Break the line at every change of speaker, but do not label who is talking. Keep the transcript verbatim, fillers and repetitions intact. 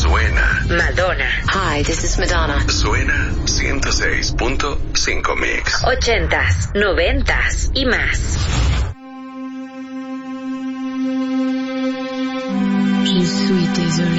Suena.
Madonna.
Hi, this is Madonna.
Suena ciento seis punto cinco Mix.
Ochentas, noventas y más.
Je suis désolé.